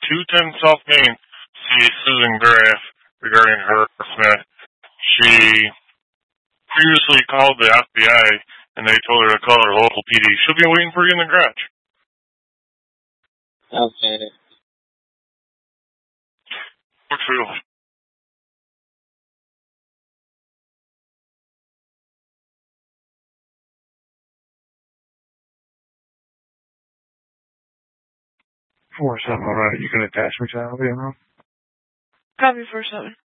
210 South Main, see Susan Graff regarding harassment. She previously called the FBI, and they told her to call her local PD. She'll be waiting for you in the garage. Okay. Brookfield. Alright, you can attach me to that, you know? Copy 4-7.